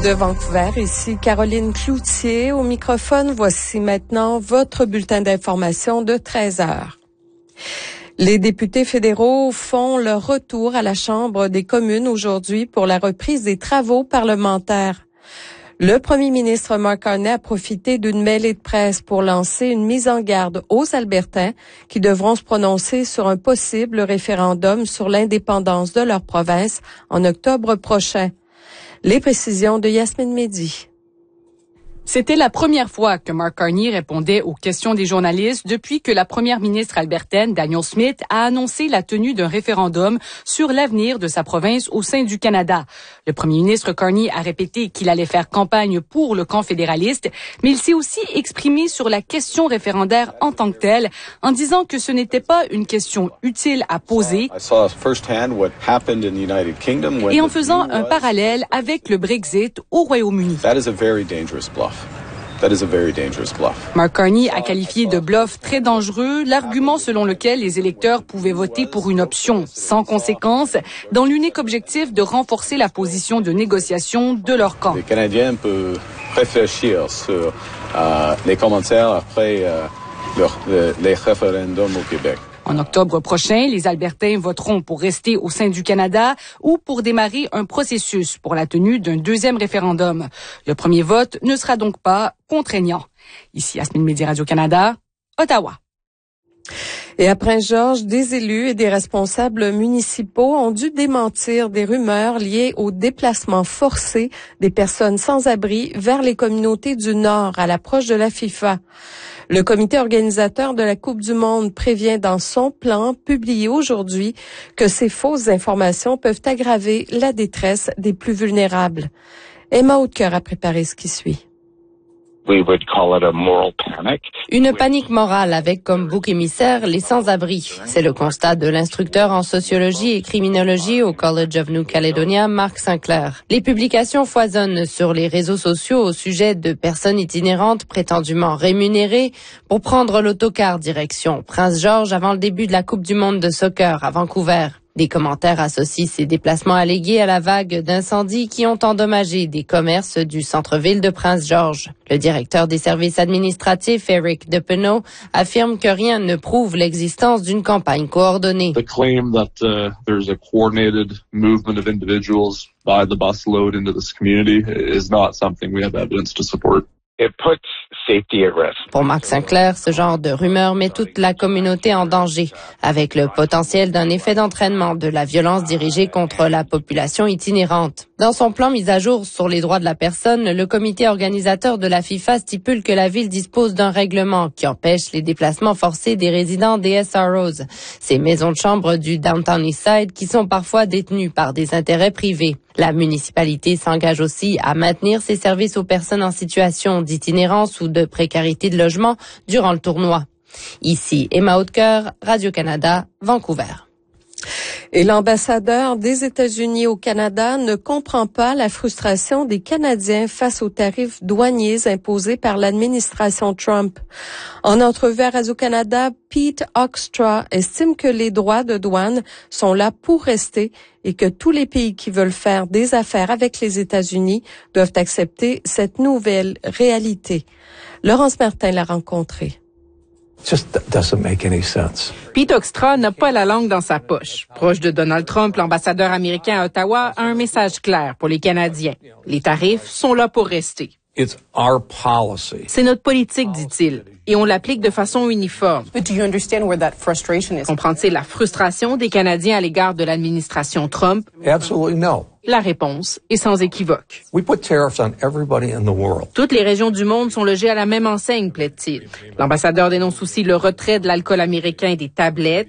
de Vancouver, ici Caroline Cloutier au microphone. Voici maintenant votre bulletin d'information de 13 heures. Les députés fédéraux font leur retour à la Chambre des communes aujourd'hui pour la reprise des travaux parlementaires. Le premier ministre Mark Carney a profité d'une mêlée de presse pour lancer une mise en garde aux Albertains qui devront se prononcer sur un possible référendum sur l'indépendance de leur province en octobre prochain. Les précisions de Yasmine Mehdi. C'était la première fois que Mark Carney répondait aux questions des journalistes depuis que la première ministre albertaine, Danielle Smith, a annoncé la tenue d'un référendum sur l'avenir de sa province au sein du Canada. Le premier ministre Carney a répété qu'il allait faire campagne pour le camp fédéraliste, mais il s'est aussi exprimé sur la question référendaire en tant que telle, en disant que ce n'était pas une question utile à poser et en faisant un parallèle avec le Brexit au Royaume-Uni. Mark Carney a qualifié de bluff très dangereux l'argument selon lequel les électeurs pouvaient voter pour une option sans conséquence dans l'unique objectif de renforcer la position de négociation de leur camp. Les Canadiens peuvent réfléchir sur les commentaires après les référendums au Québec. En octobre prochain, les Albertains voteront pour rester au sein du Canada ou pour démarrer un processus pour la tenue d'un deuxième référendum. Le premier vote ne sera donc pas contraignant. Ici, Yasmine Mehdi, Radio-Canada, Ottawa. Et à Prince-Georges, des élus et des responsables municipaux ont dû démentir des rumeurs liées au déplacement forcé des personnes sans abri vers les communautés du Nord à l'approche de la FIFA. Le comité organisateur de la Coupe du Monde prévient dans son plan publié aujourd'hui que ces fausses informations peuvent aggraver la détresse des plus vulnérables. Emma Hautecoeur a préparé ce qui suit. Une panique morale avec comme bouc émissaire les sans-abri. C'est le constat de l'instructeur en sociologie et criminologie au College of New Caledonia, Mark Sinclair. Les publications foisonnent sur les réseaux sociaux au sujet de personnes itinérantes prétendument rémunérées pour prendre l'autocar direction Prince-Georges avant le début de la Coupe du Monde de soccer à Vancouver. Des commentaires associent ces déplacements allégués à la vague d'incendies qui ont endommagé des commerces du centre-ville de Prince-Georges. Le directeur des services administratifs, Eric Depeneau, affirme que rien ne prouve l'existence d'une campagne coordonnée. The claim that there's a coordinated movement of individuals by the busload into this community is not something we have evidence to support. It puts safety at risk. Pour Mark Sinclair, ce genre de rumeur met toute la communauté en danger, avec le potentiel d'un effet d'entraînement de la violence dirigée contre la population itinérante. Dans son plan mis à jour sur les droits de la personne, le comité organisateur de la FIFA stipule que la ville dispose d'un règlement qui empêche les déplacements forcés des résidents des SROs, ces maisons de chambre du Downtown Eastside qui sont parfois détenues par des intérêts privés. La municipalité s'engage aussi à maintenir ses services aux personnes en situation d'itinérance ou de précarité de logement durant le tournoi. Ici, Emma Hautecoeur, Radio-Canada, Vancouver. Et l'ambassadeur des États-Unis au Canada ne comprend pas la frustration des Canadiens face aux tarifs douaniers imposés par l'administration Trump. En entrevue à Radio-Canada, Pete Hoekstra estime que les droits de douane sont là pour rester et que tous les pays qui veulent faire des affaires avec les États-Unis doivent accepter cette nouvelle réalité. Laurence Martin l'a rencontré. Pete Hoekstra n'a pas la langue dans sa poche. Proche de Donald Trump, l'ambassadeur américain à Ottawa a un message clair pour les Canadiens. Les tarifs sont là pour rester. C'est notre politique, dit-il, et on l'applique de façon uniforme. Comprend-il la frustration des Canadiens à l'égard de l'administration Trump? La réponse est sans équivoque. Toutes les régions du monde sont logées à la même enseigne, plaide-t-il. L'ambassadeur dénonce aussi le retrait de l'alcool américain des tablettes.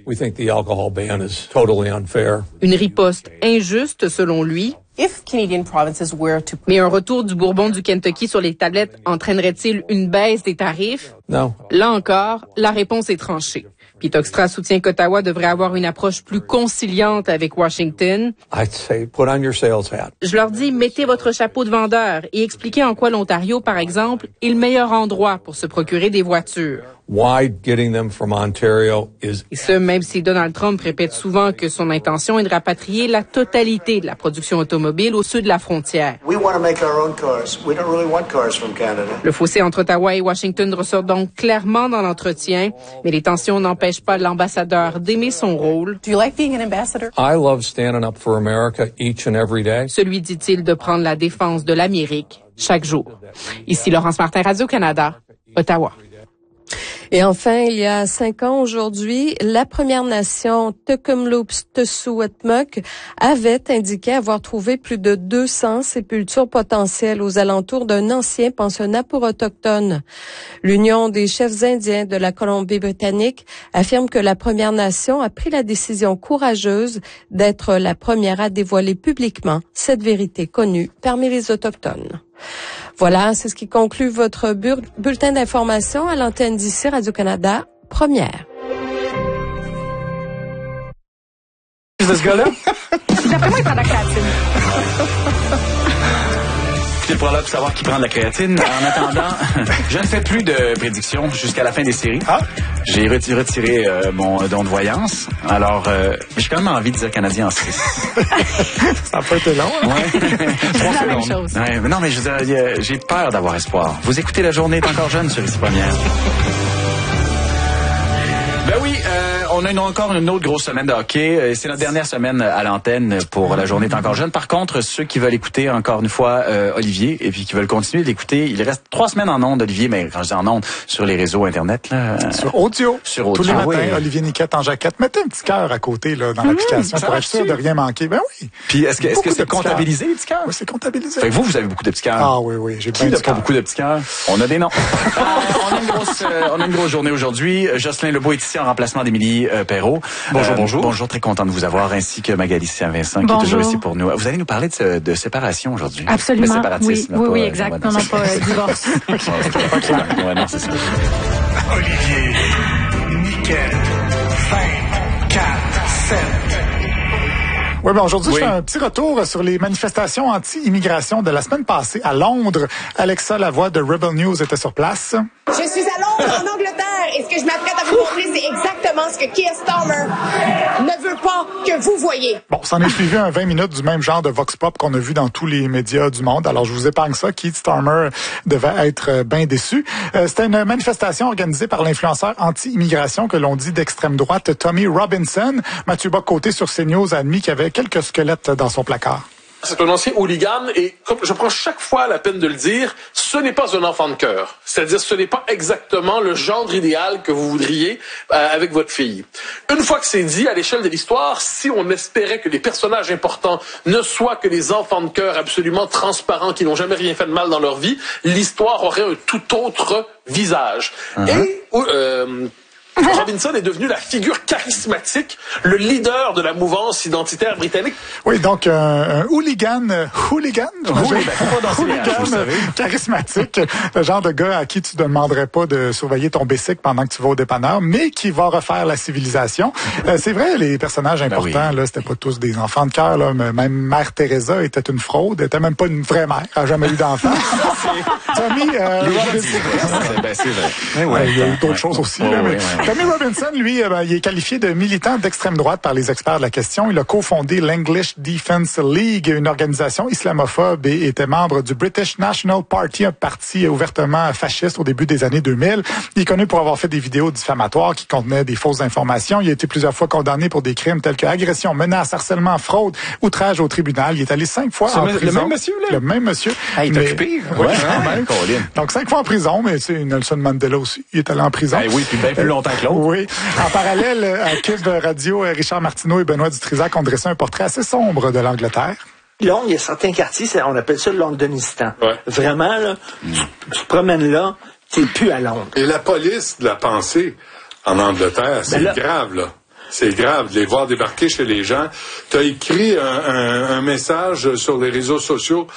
Une riposte injuste, selon lui. Mais un retour du Bourbon du Kentucky sur les tablettes entraînerait-il une baisse des tarifs? Non. Là encore, la réponse est tranchée. Pete Hoekstra soutient qu'Ottawa devrait avoir une approche plus conciliante avec Washington. Je leur dis, mettez votre chapeau de vendeur et expliquez en quoi l'Ontario, par exemple, est le meilleur endroit pour se procurer des voitures. why getting them from Ontario is... Et ce, même si Donald Trump répète souvent que son intention est de rapatrier la totalité de la production automobile au sud de la frontière. We want to make our own cars. We don't really want cars from Canada. Le fossé entre Ottawa et Washington ressort donc clairement dans l'entretien, mais les tensions n'empêchent pas l'ambassadeur d'aimer son rôle. Do you like being an ambassador? I love standing up for America each and every day. Celui, dit-il, de prendre la défense de l'Amérique chaque jour. Ici Laurence Martin, Radio-Canada, Ottawa. Et enfin, il y a 5 ans aujourd'hui, la Première Nation Tecumloops-Tessouatmuk avait indiqué avoir trouvé plus de 200 sépultures potentielles aux alentours d'un ancien pensionnat pour autochtones. L'Union des chefs indiens de la Colombie-Britannique affirme que la Première Nation a pris la décision courageuse d'être la première à dévoiler publiquement cette vérité connue parmi les Autochtones. Voilà, c'est ce qui conclut votre bulletin d'information à l'antenne d'ici Radio-Canada, première. C'est ce gars-là? D'après moi, il prend de la créatine. C'est pour là pour savoir qui prend de la créatine. En attendant, je ne fais plus de prédictions jusqu'à la fin des séries. Ah. J'ai retiré mon don de voyance. Alors, j'ai quand même envie de dire Canadien en 6. Ça a pas été long. Hein? Ouais. 3 secondes. Ouais, mais non, mais je veux dire, j'ai peur d'avoir espoir. Vous écoutez La Journée est encore jeune sur Ici Première. Ben oui, on a encore une autre grosse semaine de hockey. C'est notre dernière semaine à l'antenne pour La Journée est encore jeune. Par contre, ceux qui veulent écouter encore une fois Olivier et puis qui veulent continuer d'écouter, il reste 3 semaines en ondes, Olivier, mais quand je dis en ondes, sur les réseaux Internet. Là, sur Audio. Sur Audio. Tous les matins, oui. Olivier Niquette en jaquette. Mettez un petit cœur à côté là, dans l'application pour être sûr de rien manquer. Ben oui. Puis est-ce que c'est comptabilisé, les petits cœurs? Oui, c'est comptabilisé. Fait que vous avez beaucoup de petits cœurs. Ah oui, j'ai Qui n'a pas beaucoup de petits cœurs? On a des noms. On a une grosse journée aujourd'hui. Jocelyn Lebeau est ici en remplacement d'Émilie Perrault. Bonjour, bonjour. Bonjour, très content de vous avoir, ainsi que Magali Saint-Vincent, qui est toujours ici pour nous. Vous allez nous parler de séparation aujourd'hui. Absolument. De séparatisme. Oui, exact. Non, pas divorce. Ouais, non, c'est ça. Olivier, Niquette, 5, 4, 7. Oui, ben aujourd'hui, je fais un petit retour sur les manifestations anti-immigration de la semaine passée à Londres. Alexa Lavoie de Rebel News était sur place. Je suis à Londres, en Angleterre, et ce que je m'apprête à vous montrer, c'est exactement ce que Keir Starmer ne veut pas que vous voyez. Bon, s'en est suivi un 20 minutes du même genre de vox pop qu'on a vu dans tous les médias du monde. Alors, je vous épargne ça. Keir Starmer devait être bien déçu. C'était une manifestation organisée par l'influenceur anti-immigration que l'on dit d'extrême droite, Tommy Robinson. Mathieu Bock-Côté sur CNews a admis qu'il y avait quelques squelettes dans son placard. C'est un ancien hooligan et comme je prends chaque fois la peine de le dire, ce n'est pas un enfant de cœur. C'est-à-dire ce n'est pas exactement le genre idéal que vous voudriez avec votre fille. Une fois que c'est dit, à l'échelle de l'histoire, si on espérait que les personnages importants ne soient que des enfants de cœur absolument transparents qui n'ont jamais rien fait de mal dans leur vie, l'histoire aurait un tout autre visage. Et Robinson est devenu la figure charismatique, le leader de la mouvance identitaire britannique. Oui, donc un hooligan charismatique, le genre de gars à qui tu ne demanderais pas de surveiller ton bicycle pendant que tu vas au dépanneur, mais qui va refaire la civilisation. C'est vrai, les personnages importants, là, c'était pas tous des enfants de cœur, là. Même Mère Teresa était une fraude, elle était même pas une vraie mère, elle n'a jamais eu d'enfant. Tommy, c'est vrai. Il y a eu d'autres choses aussi. Tommy Robinson, lui, il est qualifié de militant d'extrême droite par les experts de la question. Il a cofondé l'English Defence League, une organisation islamophobe, et était membre du British National Party, un parti ouvertement fasciste au début des années 2000. Il est connu pour avoir fait des vidéos diffamatoires qui contenaient des fausses informations. Il a été plusieurs fois condamné pour des crimes tels que agression, menace, harcèlement, fraude, outrage au tribunal. Il est allé 5 fois en prison. Le même monsieur, là? Le même monsieur. Ah, il est occupé. Oui, donc 5 fois en prison, mais c'est Nelson Mandela aussi. Il est allé en prison. Oui, puis bien plus longtemps que l'autre. Oui. En parallèle, à Cube Radio, Richard Martineau et Benoît Dutrisac ont dressé un portrait assez sombre de l'Angleterre. Londres, il y a certains quartiers, on appelle ça le Londonistan. Ouais. Vraiment, là, tu te promènes là, t'es plus à Londres. Et la police de la pensée en Angleterre, c'est grave, là. C'est grave de les voir débarquer chez les gens. Tu as écrit un message sur les réseaux sociaux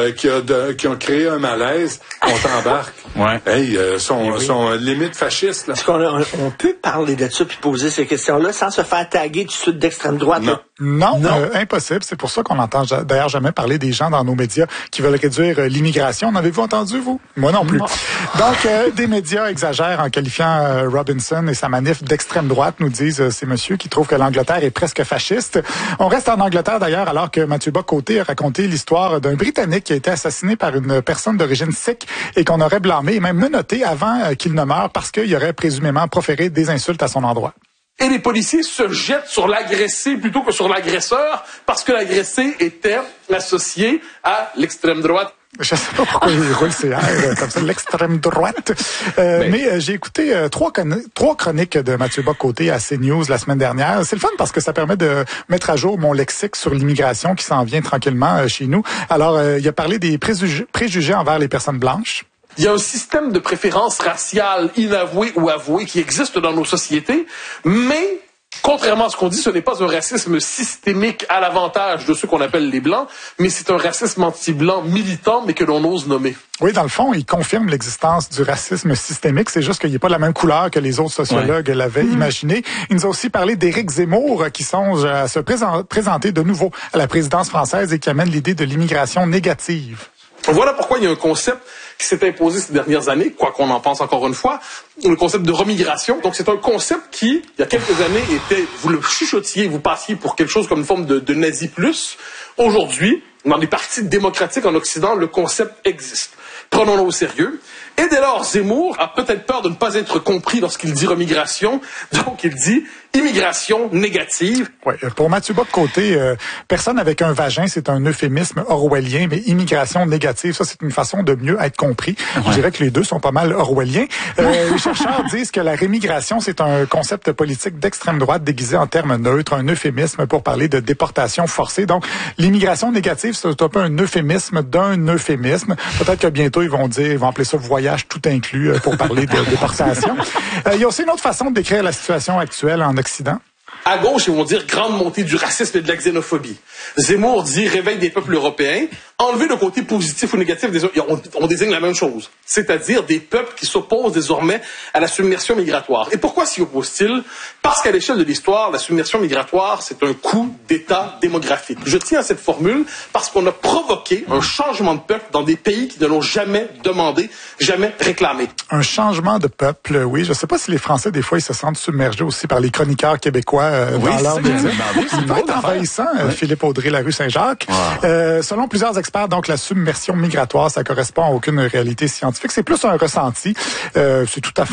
qui ont créé un malaise. On t'embarque. Ouais. Hey, sont limite fascistes. Là. Est-ce qu'on peut parler de ça puis poser ces questions-là sans se faire taguer tout de suite d'extrême droite? Non. Impossible. C'est pour ça qu'on n'entend d'ailleurs jamais parler des gens dans nos médias qui veulent réduire l'immigration. En avez-vous entendu, vous? Moi non plus. Non. Donc, des médias exagèrent en qualifiant Robinson et sa manif d'extrême droite, nous disent ces messieurs qui trouvent que l'Angleterre est presque fasciste. On reste en Angleterre d'ailleurs alors que Mathieu Bock-Côté a raconté l'histoire d'un Britannique qui a été assassiné par une personne d'origine sikh et qu'on aurait blâmé et même menotté avant qu'il ne meure parce qu'il aurait présumément proféré des insultes à son endroit. Et les policiers se jettent sur l'agressé plutôt que sur l'agresseur parce que l'agressé était associé à l'extrême droite. Je sais pas pourquoi il roule ses airs comme ça, l'extrême droite. Mais j'ai écouté trois chroniques de Mathieu Bock-Côté à CNews la semaine dernière. C'est le fun parce que ça permet de mettre à jour mon lexique sur l'immigration qui s'en vient tranquillement chez nous. Alors, il a parlé des préjugés envers les personnes blanches. Il y a un système de préférence raciale inavoué ou avoué qui existe dans nos sociétés, mais contrairement à ce qu'on dit, ce n'est pas un racisme systémique à l'avantage de ceux qu'on appelle les Blancs, mais c'est un racisme anti-blanc militant, mais que l'on ose nommer. Oui, dans le fond, il confirme l'existence du racisme systémique. C'est juste qu'il n'est pas de la même couleur que les autres sociologues l'avaient imaginé. Il nous a aussi parlé d'Éric Zemmour, qui songe à se présenter de nouveau à la présidence française et qui amène l'idée de l'immigration négative. Voilà pourquoi il y a un concept qui s'est imposé ces dernières années, quoi qu'on en pense encore une fois, le concept de remigration. Donc c'est un concept qui, il y a quelques années, était, vous le chuchotiez, vous passiez pour quelque chose comme une forme de nazi plus. Aujourd'hui, dans les partis démocratiques en Occident, le concept existe. Prenons-le au sérieux. Et dès lors, Zemmour a peut-être peur de ne pas être compris lorsqu'il dit remigration. Donc, il dit immigration négative. Oui, pour Mathieu Bock-Côté, personne avec un vagin, c'est un euphémisme orwellien, mais immigration négative, ça, c'est une façon de mieux être compris. Ouais. Je dirais que les deux sont pas mal orwelliens. Les chercheurs disent que la rémigration, c'est un concept politique d'extrême droite déguisé en termes neutres, un euphémisme pour parler de déportation forcée. Donc, l'immigration négative, c'est un peu un euphémisme d'un euphémisme. Peut-être que bientôt, ils vont appeler ça voyage tout inclus pour parler de déportation. Il y a aussi une autre façon de décrire la situation actuelle en Occident. À gauche, ils vont dire grande montée du racisme et de la xénophobie. Zemmour dit réveil des peuples européens. Enlever le côté positif ou négatif des autres. On désigne la même chose. C'est-à-dire des peuples qui s'opposent désormais à la submersion migratoire. Et pourquoi s'y opposent-ils? Parce qu'à l'échelle de l'histoire, la submersion migratoire, c'est un coup d'état démographique. Je tiens à cette formule parce qu'on a provoqué un changement de peuple dans des pays qui ne l'ont jamais demandé, jamais réclamé. Un changement de peuple, oui. Je ne sais pas si les Français, des fois, ils se sentent submergés aussi par les chroniqueurs québécois dans leur médias. Il doit être envahissant, Philippe Audrey, la rue Saint-Jacques. Ouais. Selon plusieurs experts, donc la submersion migratoire, ça correspond à aucune réalité scientifique. C'est plus un ressenti. C'est tout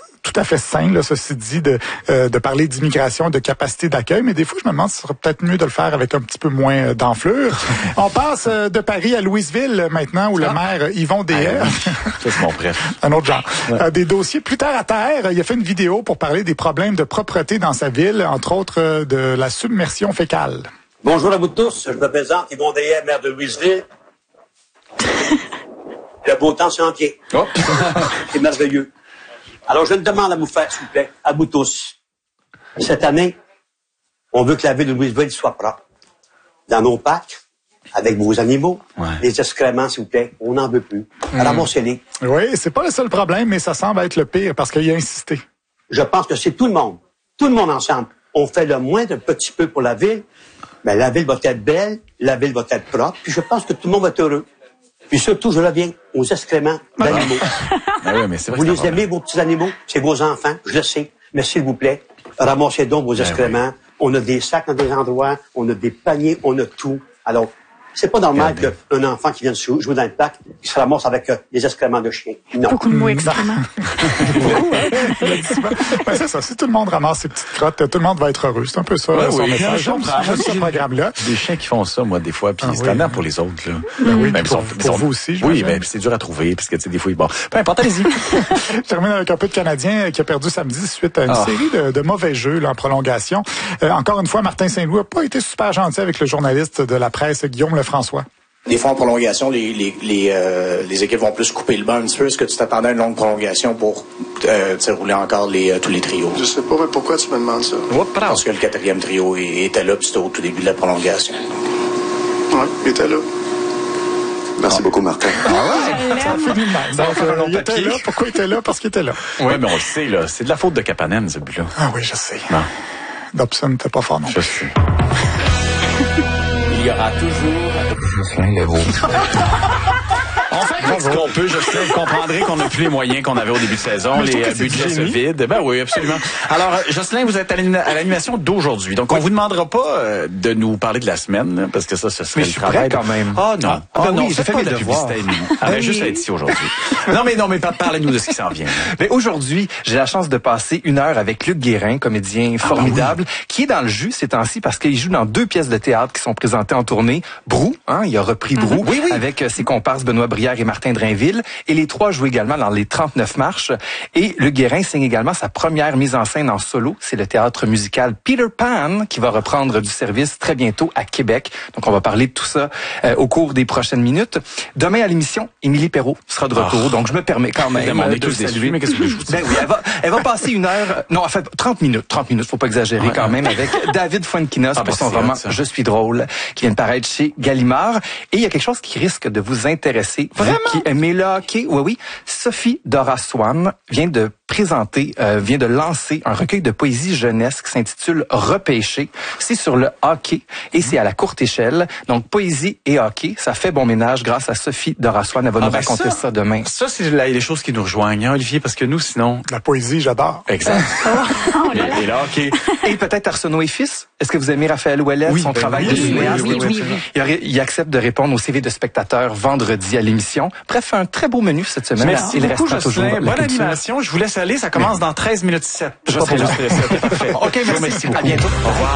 à fait sain, là, ceci dit, de parler d'immigration, de capacité d'accueil, mais des fois, je me demande si ce serait peut-être mieux de le faire avec un petit peu moins d'enflure. On passe de Paris à Louisville maintenant, où le maire Yvon Dehaene, ça c'est mon préf. un autre genre, a des dossiers plus terre à terre. Il a fait une vidéo pour parler des problèmes de propreté dans sa ville, entre autres de la submersion fécale. Bonjour à vous tous, je me présente Yvon Dehaene, maire de Louisville. Le beau temps c'est entier. Oh. C'est merveilleux. Alors, je demande à vous faire, s'il vous plaît, à vous tous. Cette année, on veut que la ville de Louisville soit propre. Dans nos parcs, avec vos animaux, les excréments, s'il vous plaît, on n'en veut plus. Ramassez-les. Oui, c'est pas le seul problème, mais ça semble être le pire parce qu'il a insisté. Je pense que c'est tout le monde ensemble. On fait le moindre petit peu pour la ville, mais la ville va être belle, la ville va être propre, puis je pense que tout le monde va être heureux. Puis surtout, je reviens aux excréments d'animaux. Ah oui, mais c'est vrai. Vous les aimez, vos petits animaux? C'est vos enfants, je le sais. Mais s'il vous plaît, ramassez donc vos excréments. Oui. On a des sacs dans des endroits, on a des paniers, on a tout. Alors, c'est pas normal qu'un enfant qui vient de jouer dans le parc, il se ramasse avec des excréments de chien. Non. Beaucoup de mots excréments. Ben, c'est ça. Si tout le monde ramasse ses petites crottes, tout le monde va être heureux. C'est un peu ça, son message. J'aime ce programme-là. Des chiens qui font ça, moi, des fois, puis c'est tannant pour les autres, là. Ben oui, mais pour vous aussi, oui, mais c'est dur à trouver, parce que, tu sais, des fois, bon. Peu importe, allez-y. Je termine avec un peu de Canadien qui a perdu samedi suite à une série de mauvais jeux, là, en prolongation. Encore une fois, Martin Saint-Louis n'a pas été super gentil avec le journaliste de la presse, Guillaume Lefrançois. Des fois, en prolongation, les équipes vont plus couper le banc un petit peu. Est-ce que tu t'attendais à une longue prolongation pour rouler encore tous les trios? Je sais pas, mais pourquoi tu me demandes ça? Parce que le 4e trio était là, puis c'était au tout début de la prolongation. Oui, il était là. Merci beaucoup, Martin. Ça fait du mal. Donc, il était là. Pourquoi il était là? Parce qu'il était là. Oui, mais on le sait, là. C'est de la faute de Kapanen, ce but-là. Ah oui, je sais. Dobson n'était pas fort non plus. Je sais. Il y aura toujours Jocelyn Leroux. On fait avec ce qu'on peut, Jocelyn. Vous comprendrez qu'on n'a plus les moyens qu'on avait au début de saison. Les budgets se vident. Ben oui, absolument. Alors, Jocelyn, vous êtes à l'animation d'aujourd'hui. Donc, on vous demandera pas de nous parler de la semaine, parce que ça, ce serait le travail. Quand même. Ah non. Ah non, oui, j'ai fait mes devoirs. Juste à être ici aujourd'hui. non, mais parlez-nous de ce qui s'en vient. Mais aujourd'hui, j'ai la chance de passer 1 heure avec Luc Guérin, comédien formidable, qui est dans le jus ces temps-ci parce qu'il joue dans 2 pièces de théâtre qui sont présentées en tournée. Brou, il a repris Brou avec ses comparses Benoît Brière et Martin Drainville. Et les 3 jouent également dans les 39 marches. Et Luc Guérin signe également sa première mise en scène en solo. C'est le théâtre musical Peter Pan qui va reprendre du service très bientôt à Québec. Donc, on va parler de tout ça au cours des prochaines minutes. Demain à l'émission, Émilie Perrault sera de retour. Donc, je me permets quand même de saluer. Mais qu'est-ce que je vous dis? Ben oui, elle va passer 1 heure. Non, en fait, 30 minutes. 30 minutes, faut pas exagérer quand même, avec David Fuenquinos pour son roman Je suis drôle, qui vient de paraître chez Gallimard. Et il y a quelque chose qui risque de vous intéresser. Vraiment? Qui aimez le hockey? Oui. Sophie Dora Swan vient de lancer un recueil de poésie jeunesse qui s'intitule Repêché. C'est sur le hockey et c'est à la courte échelle. Donc, poésie et hockey, ça fait bon ménage grâce à Sophie Dora Swan. Elle va nous raconter ça demain. Ça, c'est les choses qui nous rejoignent, hein, Olivier, parce que nous, sinon... La poésie, j'adore. Exact. Et le hockey. Et peut-être Arsenault et Fils. Est-ce que vous aimez Raphaël Ouellet, son travail de cinéaste? Oui. Il accepte de répondre au CV de spectateurs vendredi à l'émission. Bref, un très beau menu cette semaine. Merci beaucoup, Jocelyn. Bonne animation. Je vous laisse aller. Ça commence dans 13 minutes 7. Je serai là. Parfait. OK, merci beaucoup. À bientôt. Au revoir.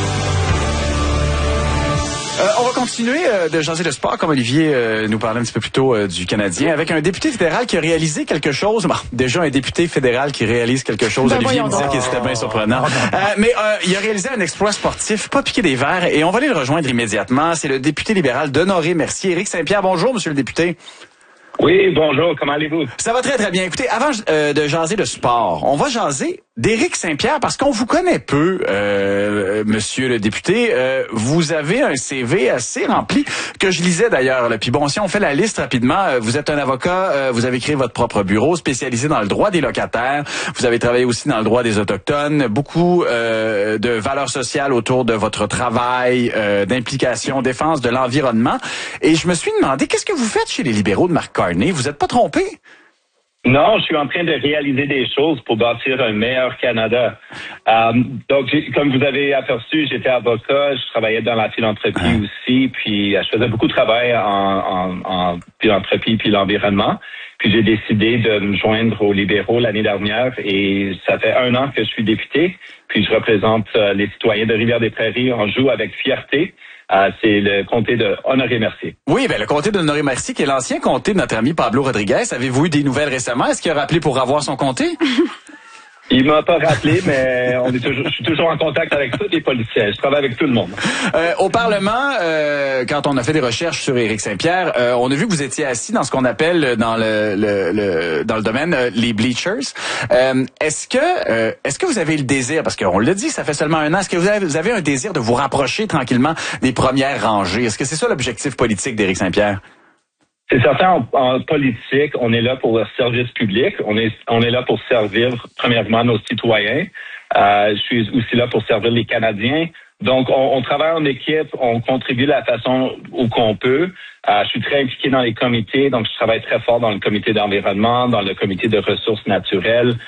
On va continuer de jaser le sport, comme Olivier nous parlait un petit peu plus tôt du Canadien, avec un député fédéral qui a réalisé quelque chose. Bon, déjà un député fédéral qui réalise quelque chose. Olivier me disait que c'était bien surprenant. Mais il a réalisé un exploit sportif, pas piqué des verres, et on va aller le rejoindre immédiatement. C'est le député libéral d'Honoré Mercier, Éric Saint-Pierre. Bonjour, monsieur le député. Oui, bonjour, comment allez-vous? Ça va très, très bien. Écoutez, avant de jaser le sport, on va jaser d'Éric Saint-Pierre parce qu'on vous connaît peu, monsieur le député. Vous avez un CV assez rempli, que je lisais d'ailleurs. Puis bon, si on fait la liste rapidement, vous êtes un avocat, vous avez créé votre propre bureau spécialisé dans le droit des locataires. Vous avez travaillé aussi dans le droit des Autochtones. Beaucoup de valeurs sociales autour de votre travail, d'implication, défense de l'environnement. Et je me suis demandé, qu'est-ce que vous faites chez les libéraux de Marc Carney? Vous n'êtes pas trompé? Non, je suis en train de réaliser des choses pour bâtir un meilleur Canada. Donc, comme vous avez aperçu, j'étais avocat, je travaillais dans la philanthropie aussi, puis je faisais beaucoup de travail en philanthropie puis l'environnement. Puis j'ai décidé de me joindre aux libéraux l'année dernière et ça fait 1 an que je suis député. Puis je représente les citoyens de Rivière-des-Prairies. On joue avec fierté. C'est le comté de Honoré-Mercier. Oui, le comté de Honoré-Mercier, qui est l'ancien comté de notre ami Pablo Rodriguez. Avez-vous eu des nouvelles récemment? Est-ce qu'il a rappelé pour avoir son comté? Il m'a pas rappelé, mais je suis toujours en contact avec tous les politiciens. Je travaille avec tout le monde. Au Parlement, quand on a fait des recherches sur Éric Saint-Pierre, on a vu que vous étiez assis dans ce qu'on appelle dans le domaine les bleachers. Est-ce que vous avez le désir, parce qu'on l'a dit, ça fait seulement 1 an, est-ce que vous avez un désir de vous rapprocher tranquillement des premières rangées? Est-ce que c'est ça l'objectif politique d'Éric Saint-Pierre? C'est certain, en politique, on est là pour le service public. On est là pour servir, premièrement, nos citoyens. Je suis aussi là pour servir les Canadiens. Donc, on travaille en équipe, on contribue de la façon où qu'on peut. Je suis très impliqué dans les comités, donc je travaille très fort dans le comité d'environnement, dans le comité de ressources naturelles.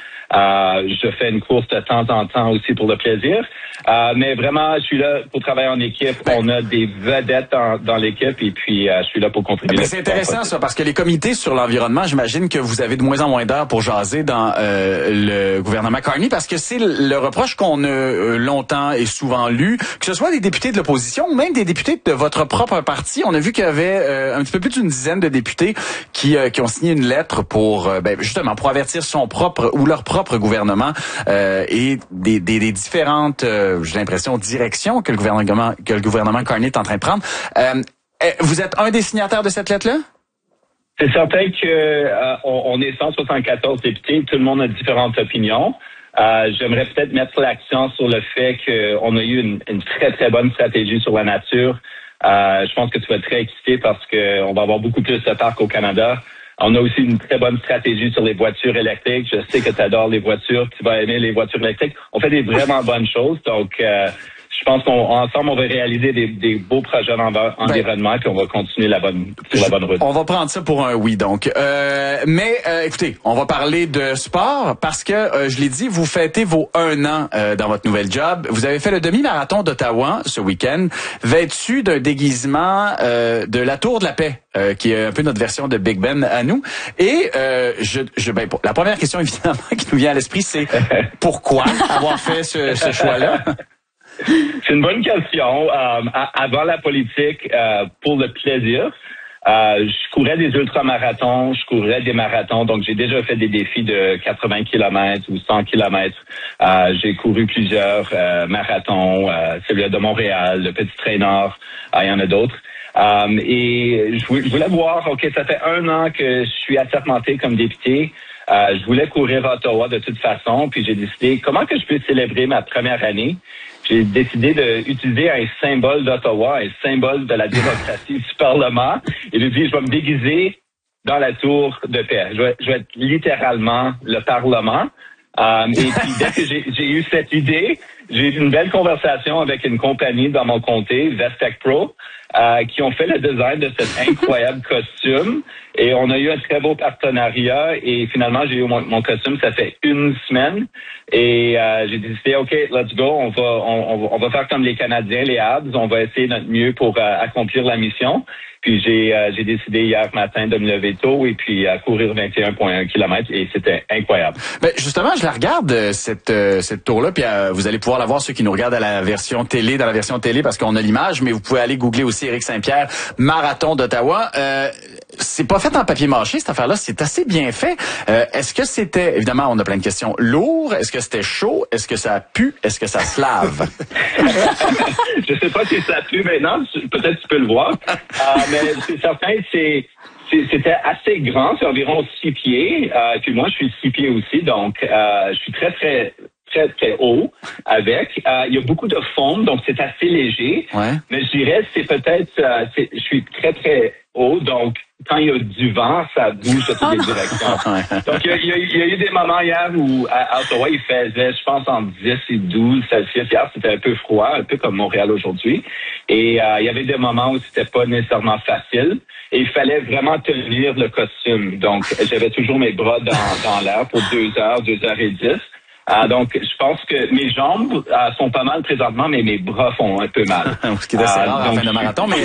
Je fais une course de temps en temps aussi pour le plaisir. Mais vraiment, je suis là pour travailler en équipe. On a des vedettes dans l'équipe et puis je suis là pour contribuer. C'est intéressant ça, parce que les comités sur l'environnement, j'imagine que vous avez de moins en moins d'heures pour jaser dans le gouvernement Carney, parce que c'est le reproche qu'on a longtemps et souvent lu, que ce soit des députés de l'opposition ou même des députés de votre propre parti. On a vu qu'il y avait un petit peu plus d'une dizaine de députés qui ont signé une lettre pour justement pour avertir son propre ou leur propre gouvernement et des différentes j'ai l'impression directions que le gouvernement Carney est en train de prendre. Vous êtes un des signataires de cette lettre-là? C'est certain que on est 174 députés, tout le monde a différentes opinions. J'aimerais peut-être mettre l'accent sur le fait qu'on a eu une très, très bonne stratégie sur la nature. Je pense que tu vas être très excité parce qu'on va avoir beaucoup plus de parcs au Canada. On a aussi une très bonne stratégie sur les voitures électriques. Je sais que tu adores les voitures, tu vas aimer les voitures électriques. On fait des vraiment bonnes choses, donc je pense qu'ensemble, on va réaliser des beaux projets d'environnement, puis on va continuer sur la bonne route. On va prendre ça pour un oui, donc. Mais écoutez, on va parler de sport parce que, je l'ai dit, vous fêtez vos 1 an dans votre nouvelle job. Vous avez fait le demi-marathon d'Ottawa ce week-end, vêtu d'un déguisement de la Tour de la Paix, qui est un peu notre version de Big Ben à nous. Et la première question, évidemment, qui nous vient à l'esprit, c'est pourquoi avoir fait ce choix-là? C'est une bonne question. Avant la politique, pour le plaisir, je courais des ultramarathons, je courais des marathons, donc j'ai déjà fait des défis de 80 km ou 100 km. J'ai couru plusieurs marathons, celui de Montréal, le Petit Traînard, il y en a d'autres. Et je voulais voir, OK, ça fait 1 an que je suis assermenté comme député. Je voulais courir à Ottawa de toute façon, puis j'ai décidé comment que je peux célébrer ma première année. J'ai décidé d'utiliser un symbole d'Ottawa, un symbole de la démocratie du Parlement. Et j'ai dit, je vais me déguiser dans la Tour de Paix. Je vais être littéralement le Parlement. Et puis, dès que j'ai eu cette idée, j'ai eu une belle conversation avec une compagnie dans mon comté, Vestec Pro, qui ont fait le design de cet incroyable costume. Et on a eu un très beau partenariat. Et finalement, j'ai eu mon costume, ça fait 1 semaine. Et j'ai décidé, OK, let's go. On va faire comme les Canadiens, les Habs. On va essayer notre mieux pour accomplir la mission. Puis j'ai décidé hier matin de me lever tôt et puis courir 21,1 km et c'était incroyable. Ben justement, je la regarde cette tour-là, puis vous allez pouvoir la voir ceux qui nous regardent à la version télé, dans la version télé parce qu'on a l'image, mais vous pouvez aller googler aussi Éric Saint-Pierre, marathon d'Ottawa. C'est pas fait en papier mâché cette affaire-là, c'est assez bien fait. Est-ce que c'était, évidemment, on a plein de questions, lourd? Est-ce que c'était chaud? Est-ce que ça pue? Est-ce que ça se lave? Je sais pas si ça pue maintenant, peut-être tu peux le voir. Mais c'est certain, c'était assez grand, c'est environ 6 pieds. Puis moi, je suis 6 pieds aussi, donc je suis très, très, très, très haut avec. Il y a beaucoup de fonte, donc c'est assez léger. Ouais. Mais je dirais, c'est peut-être, je suis très, très haut, donc quand il y a du vent, ça bouge de toutes les directions. Donc, il y a eu des moments hier où à Ottawa, il faisait, je pense, entre 10 et 12 Celsius. Hier, c'était un peu froid, un peu comme Montréal aujourd'hui. Et il y avait des moments où c'était pas nécessairement facile. Et il fallait vraiment tenir le costume. Donc, j'avais toujours mes bras dans l'air pour 2 heures, 2 heures et 10. Donc, je pense que mes jambes sont pas mal présentement, mais mes bras font un peu mal. Ce qui est assez rare à la fin de marathon. Mais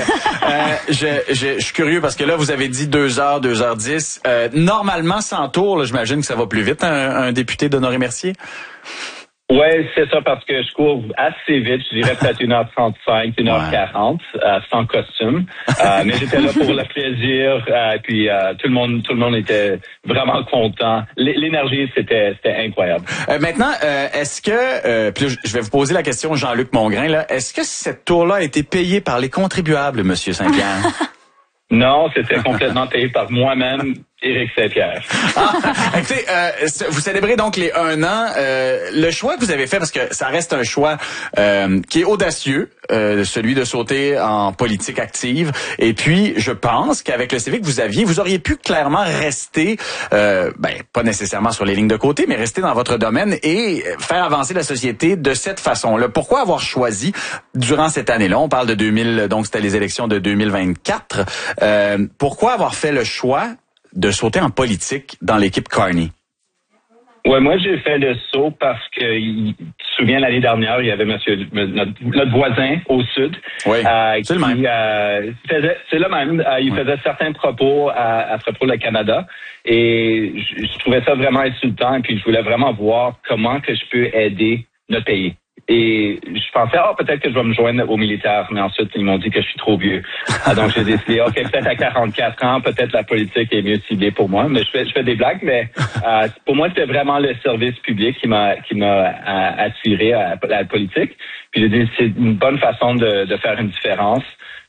je suis curieux parce que là, vous avez dit 2 heures, 2h10. Normalement, 100 tours, là, j'imagine que ça va plus vite, un député d'Honoré Mercier? Ouais, c'est ça, parce que je cours assez vite. Je dirais peut-être 1h35, 1h40, sans costume. Mais j'étais là pour le plaisir, puis tout le monde était vraiment content. L'énergie, c'était incroyable. Maintenant, est-ce que, puis là, je vais vous poser la question, Jean-Luc Mongrain, là, est-ce que cette tour-là a été payée par les contribuables, Monsieur Saint-Pierre? Non, c'était complètement payé par moi-même, Éric Saint-Pierre. Écoutez, vous célébrez donc les 1 an. Le choix que vous avez fait, parce que ça reste un choix qui est audacieux, celui de sauter en politique active. Et puis, je pense qu'avec le CV que vous aviez, vous auriez pu clairement rester, pas nécessairement sur les lignes de côté, mais rester dans votre domaine et faire avancer la société de cette façon-là. Pourquoi avoir choisi, durant cette année-là, on parle de 2000, donc c'était les élections de 2024, pourquoi avoir fait le choix de sauter en politique dans l'équipe Carney? Ouais, moi j'ai fait le saut parce que tu te souviens l'année dernière, il y avait notre voisin au sud. Oui, c'est le même. C'est le même. Il faisait certains propos à propos du Canada et je trouvais ça vraiment insultant et puis je voulais vraiment voir comment que je peux aider notre pays. Et je pensais, peut-être que je vais me joindre aux militaires, mais ensuite, ils m'ont dit que je suis trop vieux. Donc, j'ai décidé, OK, peut-être à 44 ans, peut-être la politique est mieux ciblée pour moi. Mais je fais des blagues, mais pour moi, c'était vraiment le service public qui m'a attiré à la politique. Puis j'ai dit, c'est une bonne façon de faire une différence.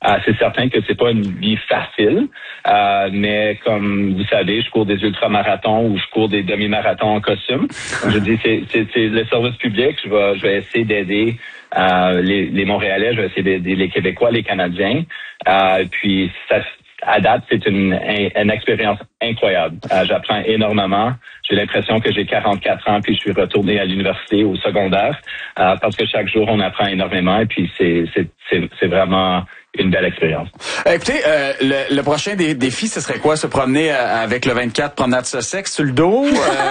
C'est certain que c'est pas une vie facile, mais comme vous savez, je cours des ultramarathons ou je cours des demi-marathons en costume. Je dis, c'est le service public. Je vais essayer d'aider les Montréalais, je vais essayer d'aider les Québécois, les Canadiens. Puis ça, à date, c'est une expérience incroyable. J'apprends énormément. J'ai l'impression que j'ai 44 ans puis je suis retourné à l'université, au secondaire, parce que chaque jour on apprend énormément et puis c'est vraiment une belle expérience. Écoutez, le prochain défi, ce serait quoi? Se promener avec le 24 promenade Sussex sur le dos?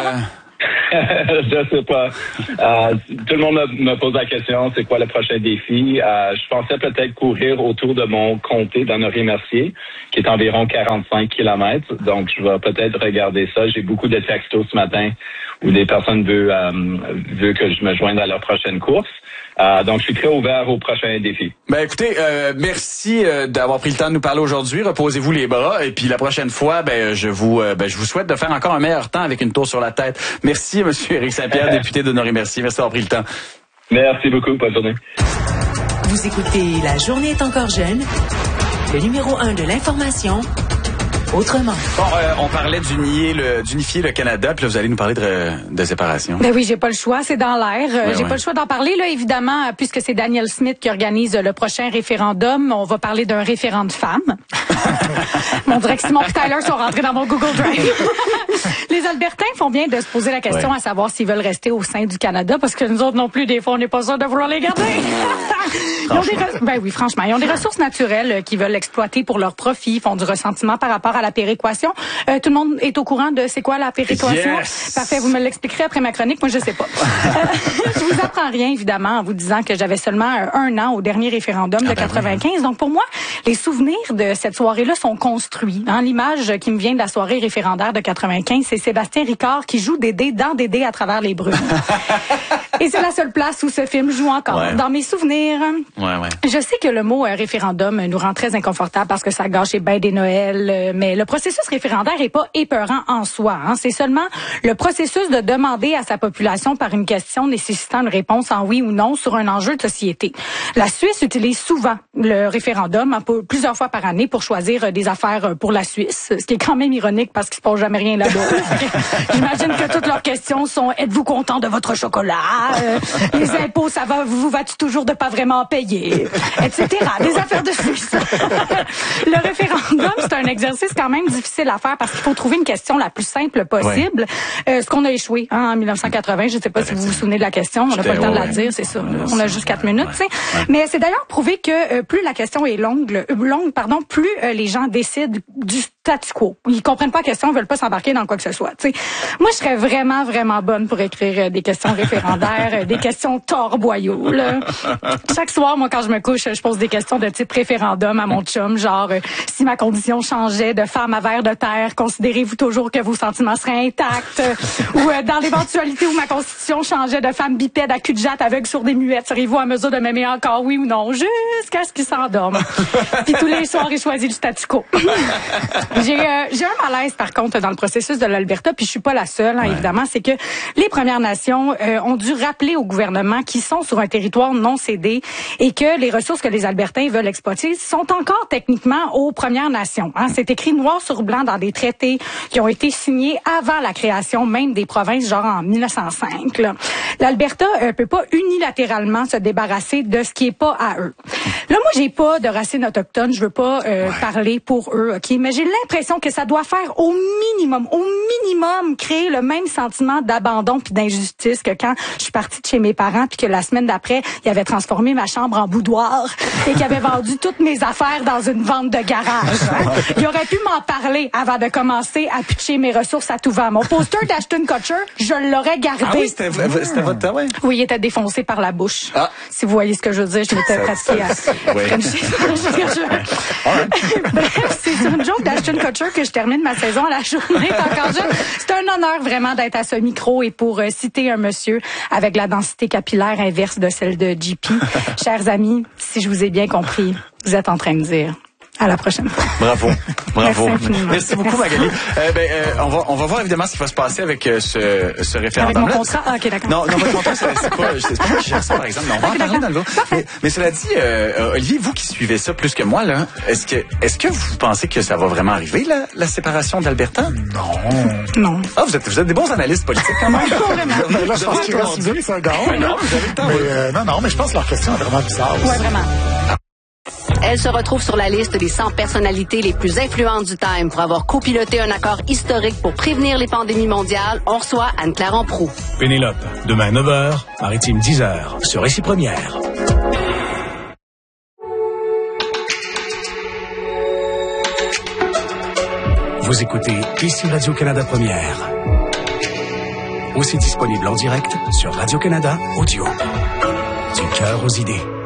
Je sais pas. Tout le monde me pose la question, c'est quoi le prochain défi? Je pensais peut-être courir autour de mon comté d'Honoré-Mercier, qui est environ 45 kilomètres. Donc, je vais peut-être regarder ça. J'ai beaucoup de textos ce matin où des personnes veulent que je me joigne à leur prochaine course. Donc, je suis très ouvert au prochain défi. Ben, écoutez, merci d'avoir pris le temps de nous parler aujourd'hui. Reposez-vous les bras. Et puis, la prochaine fois, je vous souhaite de faire encore un meilleur temps avec une tour sur la tête. Merci, M. Éric Saint-Pierre, député d'Honoré-Mercier. Merci d'avoir pris le temps. Merci beaucoup. Bonne journée. Vous écoutez La Journée est encore jeune, le numéro 1 de l'information. Autrement. Bon, on parlait d'unifier le Canada, puis là, vous allez nous parler de séparation. Ben oui, j'ai pas le choix, c'est dans l'air. J'ai pas le choix d'en parler, là, évidemment, puisque c'est Danielle Smith qui organise le prochain référendum. On va parler d'un référent de femmes. On dirait que Simon et Tyler sont rentrés dans mon Google Drive. Les Albertains font bien de se poser la question à savoir s'ils veulent rester au sein du Canada, parce que nous autres non plus, des fois, on n'est pas sûr de vouloir les garder. Ben oui, franchement, ils ont des ressources naturelles qu'ils veulent exploiter pour leur profit, font du ressentiment par rapport à la péréquation. Tout le monde est au courant de c'est quoi la péréquation? Yes. Parfait, vous me l'expliquerez après ma chronique. Moi, je sais pas. Je vous apprends rien, évidemment, en vous disant que j'avais seulement un an au dernier référendum de 95. Donc, pour moi, les souvenirs de cette soirée-là sont construits. L'image qui me vient de la soirée référendaire de 95, c'est Sébastien Ricard qui joue des dés dans des dés à travers les brumes. Et c'est la seule place où ce film joue encore, dans mes souvenirs. Je sais que le mot référendum nous rend très inconfortable parce que ça gâche bien des Noëls, mais le processus référendaire est pas épeurant en soi. C'est seulement le processus de demander à sa population par une question nécessitant une réponse en oui ou non sur un enjeu de société. La Suisse utilise souvent le référendum plusieurs fois par année pour choisir des affaires pour la Suisse, ce qui est quand même ironique parce qu'il se passe jamais rien là-bas. J'imagine que toutes leurs questions sont « Êtes-vous content de votre chocolat? Les impôts, ça va, vous vas-tu toujours de pas vraiment payer? » etc. Des affaires de Suisse. Le référendum, c'est un exercice quand même difficile à faire parce qu'il faut trouver une question la plus simple possible. Ce qu'on a échoué en 1980, je ne sais pas si vous vous souvenez de la question, on n'a pas le temps de la dire, c'est ça. On a juste 4 minutes. Mais c'est d'ailleurs prouvé que plus la question est longue, plus les gens décident du statu quo. Ils comprennent pas la question, ils veulent pas s'embarquer dans quoi que ce soit. T'sais. Moi, je serais vraiment, vraiment bonne pour écrire des questions référendaires, des questions torboyaux. Là. Chaque soir, moi, quand je me couche, je pose des questions de type référendum à mon chum, genre si ma condition changeait de femme à ver de terre, considérez-vous toujours que vos sentiments seraient intacts? Ou dans l'éventualité où ma constitution changeait de femme bipède à cul de jatte aveugle sourde et muette, seriez-vous à mesure de m'aimer encore, oui ou non, jusqu'à ce qu'il s'endorme? Puis tous les soirs, il choisit le statu quo. J'ai un malaise, par contre, dans le processus de l'Alberta, puis je suis pas la seule, évidemment, c'est que les Premières Nations ont dû rappeler au gouvernement qu'ils sont sur un territoire non cédé et que les ressources que les Albertains veulent exploiter sont encore techniquement aux Premières Nations. C'est écrit noir sur blanc dans des traités qui ont été signés avant la création même des provinces, genre en 1905. L'Alberta peut pas unilatéralement se débarrasser de ce qui est pas à eux. Là, moi, j'ai pas de racines autochtones, je veux pas parler pour eux, ok, mais j'ai l'impression que ça doit faire au minimum créer le même sentiment d'abandon puis d'injustice que quand je suis partie de chez mes parents puis que la semaine d'après, ils avaient transformé ma chambre en boudoir et qu'ils avaient vendu toutes mes affaires dans une vente de garage. Ils auraient pu m'en parler avant de commencer à pitcher mes ressources à tout va. Mon poster d'Ashton Kutcher, je l'aurais gardé. Ah oui, c'était votre temps, ouais? Oui, il était défoncé par la bouche. Si vous voyez ce que je veux dire, je m'étais pratiquée à... Bref, c'est sur une joke d'Ashton Kutcher que je termine ma saison à la journée encore jeune. C'est un honneur vraiment d'être à ce micro et pour citer un monsieur avec la densité capillaire inverse de celle de JP. Chers amis, si je vous ai bien compris, vous êtes en train de dire À la prochaine fois. Bravo. Merci beaucoup, Magali. On va voir évidemment ce qui va se passer avec ce référendum. Avec mon contrat? Ah, OK, d'accord. Non, votre contrat, c'est pas moi qui gère ça, par exemple. Non, on va en parler dans le mais cela dit, Olivier, vous qui suivez ça plus que moi, là, est-ce que vous pensez que ça va vraiment arriver, la séparation d'Alberta? Non. Ah, vous êtes des bons analystes politiques, quand même. Là, je pense qu'il reste 2 secondes. Non, vous avez le temps. Mais je pense que leur question est vraiment bizarre aussi. Ouais, vraiment. Elle se retrouve sur la liste des 100 personnalités les plus influentes du Time pour avoir copiloté un accord historique pour prévenir les pandémies mondiales. On reçoit Anne-Claire Amproux. Pénélope, demain 9h, Maritime 10h, sur Récit Première. Vous écoutez ici Radio-Canada Première. Aussi disponible en direct sur Radio-Canada Audio. Du cœur aux idées.